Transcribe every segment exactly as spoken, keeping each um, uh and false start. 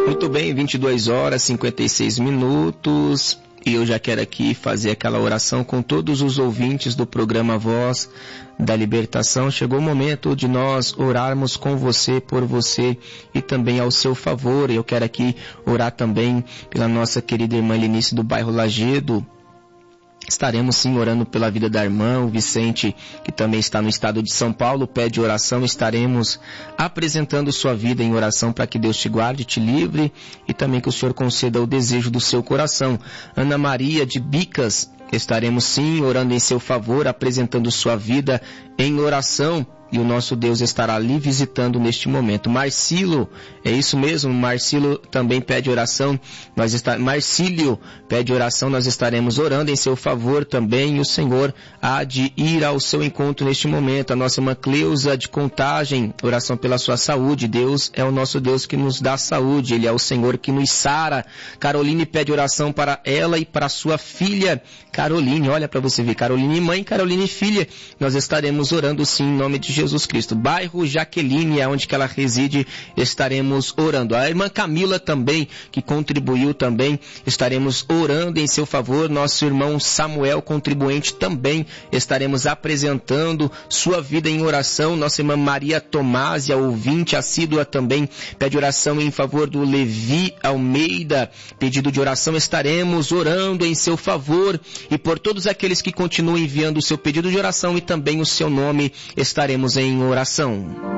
Muito bem, vinte e duas horas, cinquenta e seis minutos, e eu já quero aqui fazer aquela oração com todos os ouvintes do programa Voz da Libertação. Chegou o momento de nós orarmos com você, por você e também ao seu favor. Eu quero aqui orar também pela nossa querida irmã Lenice do bairro Lagedo. Estaremos sim orando pela vida da irmã, o Vicente, que também está no estado de São Paulo, pede oração. Estaremos apresentando sua vida em oração para que Deus te guarde, te livre e também que o Senhor conceda o desejo do seu coração. Ana Maria de Bicas, estaremos sim orando em seu favor, apresentando sua vida em oração. E o nosso Deus estará ali visitando neste momento. Marcílio, é isso mesmo, Marcílio também pede oração. Nós está... Marcílio pede oração, nós estaremos orando em seu favor também. E o Senhor há de ir ao seu encontro neste momento. A nossa irmã Cleusa de Contagem, oração pela sua saúde. Deus é o nosso Deus que nos dá saúde, Ele é o Senhor que nos sara. Caroline pede oração para ela e para sua filha Caroline. Olha para você ver, Caroline mãe, Caroline filha. Nós estaremos orando sim em nome de Jesus Cristo. Bairro Jaqueline é onde que ela reside, estaremos orando. A irmã Camila também, que contribuiu também, estaremos orando em seu favor. Nosso irmão Samuel, contribuinte, também estaremos apresentando sua vida em oração. Nossa irmã Maria Tomásia, ouvinte assídua, também pede oração em favor do Levi Almeida. Pedido de oração, estaremos orando em seu favor e por todos aqueles que continuam enviando o seu pedido de oração e também o seu nome, estaremos em oração.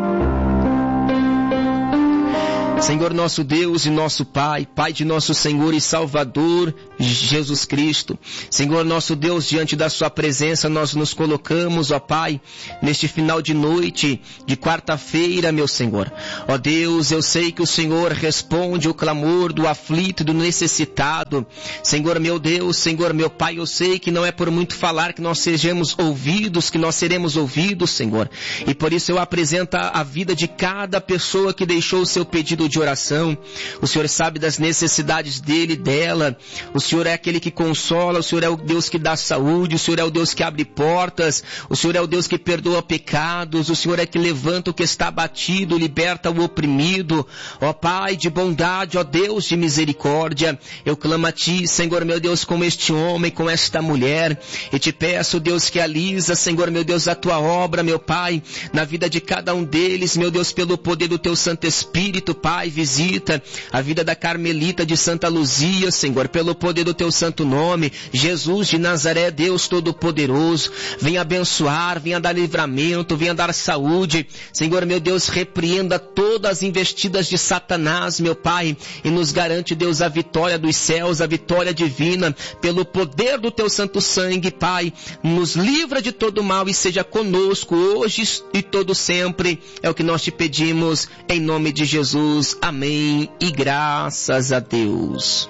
Senhor nosso Deus e nosso Pai, Pai de nosso Senhor e Salvador, Jesus Cristo. Senhor nosso Deus, diante da sua presença nós nos colocamos, ó Pai, neste final de noite, de quarta-feira, meu Senhor. Ó Deus, eu sei que o Senhor responde o clamor do aflito, do necessitado. Senhor meu Deus, Senhor meu Pai, eu sei que não é por muito falar que nós sejamos ouvidos, que nós seremos ouvidos, Senhor. E por isso eu apresento a vida de cada pessoa que deixou o seu pedido de oração. O Senhor sabe das necessidades dele, dela. O Senhor é aquele que consola, o Senhor é o Deus que dá saúde, o Senhor é o Deus que abre portas, o Senhor é o Deus que perdoa pecados, o Senhor é que levanta o que está abatido, liberta o oprimido. Ó Pai de bondade, ó Deus de misericórdia, eu clamo a Ti, Senhor meu Deus, com este homem, com esta mulher, e te peço, Deus, que alisa, Senhor meu Deus, a Tua obra, meu Pai, na vida de cada um deles, meu Deus, pelo poder do Teu Santo Espírito, Pai. Pai, visita a vida da Carmelita de Santa Luzia, Senhor, pelo poder do Teu santo nome. Jesus de Nazaré, Deus Todo-Poderoso, venha abençoar, venha dar livramento, venha dar saúde. Senhor, meu Deus, repreenda todas as investidas de Satanás, meu Pai, e nos garante, Deus, a vitória dos céus, a vitória divina, pelo poder do Teu santo sangue, Pai. Nos livra de todo mal e seja conosco hoje e todo sempre. É o que nós te pedimos, em nome de Jesus. Amém e graças a Deus.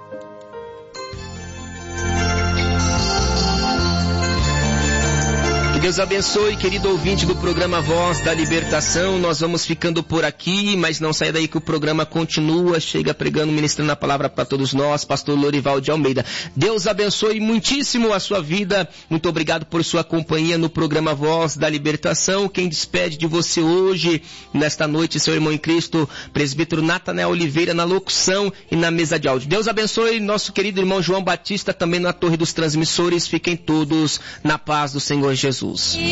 Deus abençoe, querido ouvinte do programa Voz da Libertação. Nós vamos ficando por aqui, mas não saia daí que o programa continua, chega pregando, ministrando a palavra para todos nós, pastor Lorival de Almeida. Deus abençoe muitíssimo a sua vida. Muito obrigado por sua companhia no programa Voz da Libertação. Quem despede de você hoje, nesta noite, seu irmão em Cristo, presbítero Natanael Oliveira, na locução e na mesa de áudio. Deus abençoe nosso querido irmão João Batista, também na torre dos transmissores. Fiquem todos na paz do Senhor Jesus.